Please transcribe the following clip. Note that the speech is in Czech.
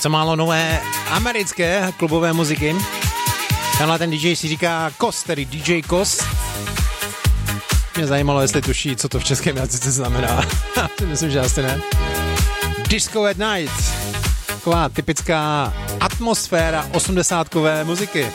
něco málo nové americké klubové muziky. Tenhle ten DJ si říká Kos, tedy DJ Kos. Mě zajímalo, jestli tuší, co to v českém jazyce znamená. Myslím, že asi ne. Disco at Night. Taková typická atmosféra 80kové muziky.